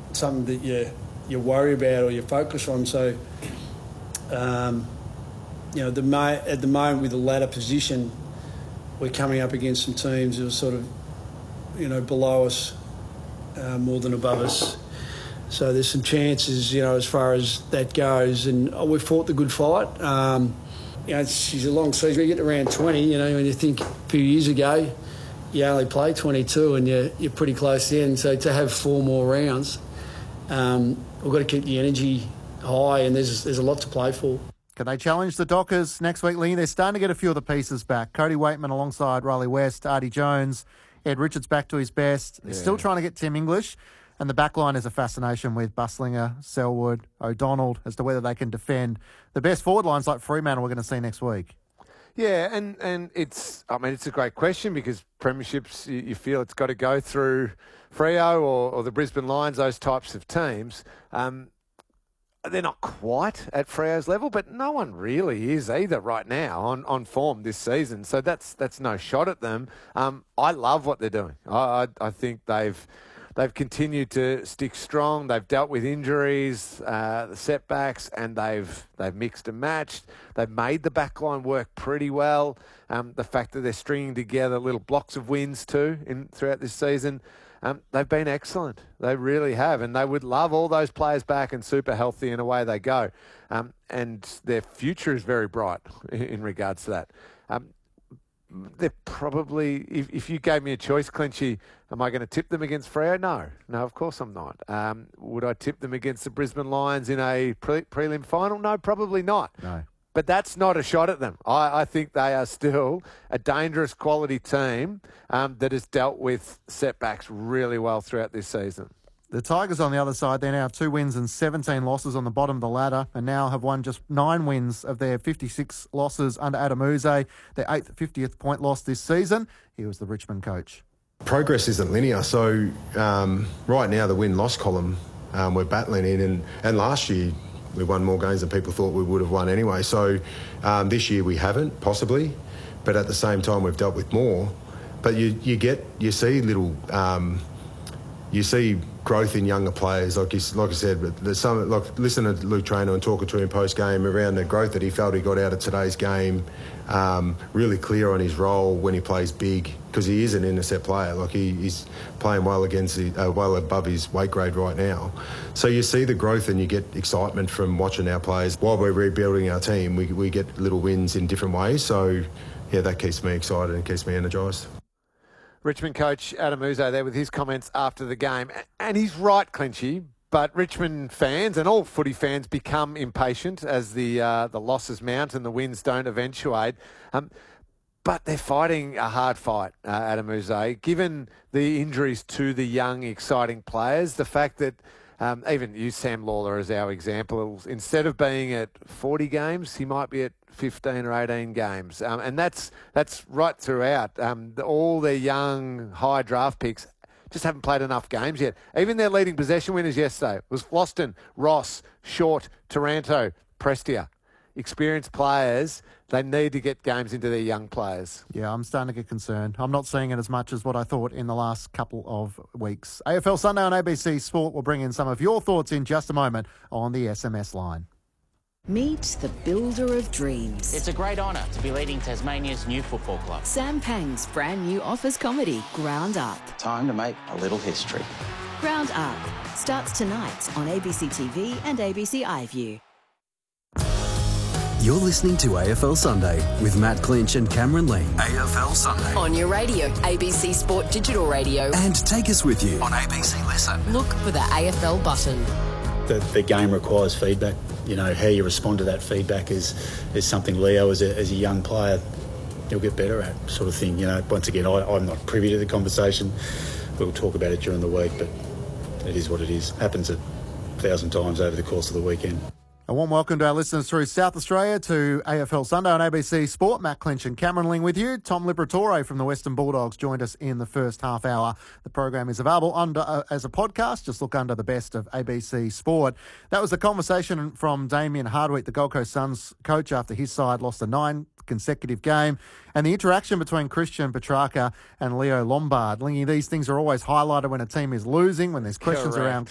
something that you worry about or you focus on. So, at the moment with the ladder position, we're coming up against some teams that are sort of, below us more than above us. So there's some chances, as far as that goes. And we've fought the good fight. She's a long season. We get to round 20, when you think a few years ago, you only play 22 and you're pretty close to the end. So to have 4 more rounds, we've got to keep the energy high, and there's a lot to play for. Can they challenge the Dockers next week, Lee? They're starting to get a few of the pieces back. Cody Waitman alongside Riley West, Artie Jones, Ed Richards back to his best. They're still trying to get Tim English. And the back line is a fascination with Buslinger, Selwood, O'Donnell, as to whether they can defend the best forward lines like Fremantle we're going to see next week. Yeah, and it's a great question, because premierships, you feel it's got to go through Freo or the Brisbane Lions, those types of teams. They're not quite at Freo's level, but no one really is either right now on form this season. So that's no shot at them. I love what they're doing. I think they've continued to stick strong. They've dealt with injuries, the setbacks, and they've mixed and matched. They've made the backline work pretty well. The fact that they're stringing together little blocks of wins too throughout this season, they've been excellent. They really have, and they would love all those players back and super healthy, and away they go. And their future is very bright in regards to that. They're probably, if you gave me a choice, Clinchy, am I going to tip them against Freo? No, of course I'm not. Would I tip them against the Brisbane Lions in a prelim final? No, probably not. No. But that's not a shot at them. I think they are still a dangerous quality team that has dealt with setbacks really well throughout this season. The Tigers on the other side, they now have 2 wins and 17 losses on the bottom of the ladder, and now have won just 9 wins of their 56 losses under Adam Uze, their 50th point loss this season. He was the Richmond coach. Progress isn't linear, so right now the win-loss column we're battling in, and last year we won more games than people thought we would have won anyway. So this year we haven't, possibly, but at the same time we've dealt with more. But you see little... you see growth in younger players, like I said. But there's some, like, listen to Luke Traynor and talking to him post game around the growth that he felt he got out of today's game. Really clear on his role when he plays big, because he is an intercept player. Like he's playing well well above his weight grade right now. So you see the growth and you get excitement from watching our players. While we're rebuilding our team, we get little wins in different ways. So yeah, that keeps me excited and keeps me energised. Richmond coach Adam Uze there with his comments after the game. And he's right, Clinchy, but Richmond fans and all footy fans become impatient as the losses mount and the wins don't eventuate. But they're fighting a hard fight, Adam Uze. Given the injuries to the young, exciting players, the fact that even use Sam Lawler as our example, instead of being at 40 games, he might be at 15 or 18 games. And that's right throughout. All their young, high draft picks just haven't played enough games yet. Even their leading possession winners yesterday was Floston, Ross, Short, Taranto, Prestia. Experienced players, they need to get games into their young players. Yeah, I'm starting to get concerned. I'm not seeing it as much as what I thought in the last couple of weeks. AFL Sunday on ABC Sport will bring in some of your thoughts in just a moment on the SMS line. Meet the builder of dreams. It's a great honour to be leading Tasmania's new football club. Sam Pang's brand new office comedy, Ground Up. Time to make a little history. Ground Up starts tonight on ABC TV and ABC iView. You're listening to AFL Sunday with Matt Clinch and Cameron Lee. AFL Sunday. On your radio, ABC Sport Digital Radio. And take us with you on ABC Listen. Look for the AFL button. The game requires feedback. You know, how you respond to that feedback is something Leo, as a young player, he'll get better at, sort of thing. You know, once again, I'm not privy to the conversation. We'll talk about it during the week, but it is what it is. Happens 1,000 times over the course of the weekend. A warm welcome to our listeners through South Australia to AFL Sunday on ABC Sport. Matt Clinch and Cameron Ling with you. Tom Liberatore from the Western Bulldogs joined us in the first half hour. The program is available as a podcast. Just look under the best of ABC Sport. That was the conversation from Damien Hardwick, the Gold Coast Suns coach, after his side lost a 9 consecutive game, and the interaction between Christian Petrarca and Leo Lombard. Lingy, these things are always highlighted when a team is losing, when there's questions around